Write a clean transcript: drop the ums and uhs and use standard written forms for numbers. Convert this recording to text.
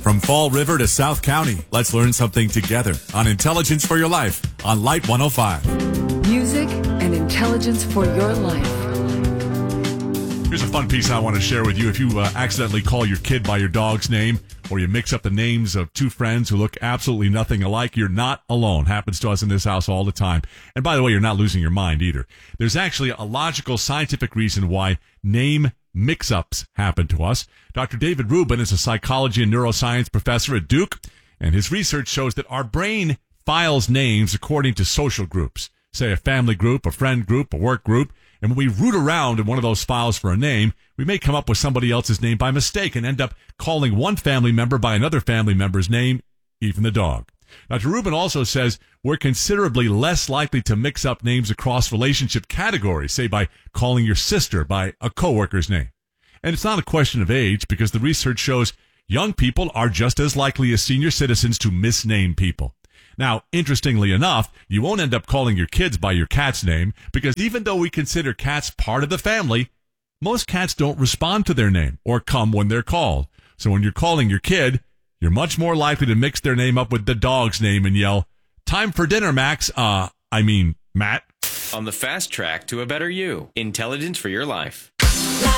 From Fall River to South County, let's learn something together on Intelligence for Your Life on Light 105. Music and intelligence for your life. Here's a fun piece I want to share with you. If you accidentally call your kid by your dog's name, or you mix up the names of two friends who look absolutely nothing alike, you're not alone. Happens to us in this house all the time. And by the way, you're not losing your mind either. There's actually a logical scientific reason why name mix-ups happen to us. Dr. David Rubin is a psychology and neuroscience professor at Duke, and his research shows that our brain files names according to social groups, say a family group, a friend group, a work group, and when we root around in one of those files for a name, we may come up with somebody else's name by mistake and end up calling one family member by another family member's name, even the dog. Dr. Rubin also says we're considerably less likely to mix up names across relationship categories, say by calling your sister by a coworker's name. And it's not a question of age, because the research shows young people are just as likely as senior citizens to misname people. Now, interestingly enough, you won't end up calling your kids by your cat's name, because even though we consider cats part of the family, most cats don't respond to their name or come when they're called. So when you're calling your kid, you're much more likely to mix their name up with the dog's name and yell, "Time for dinner, Max." Matt. On the fast track to a better you. Intelligence for your life.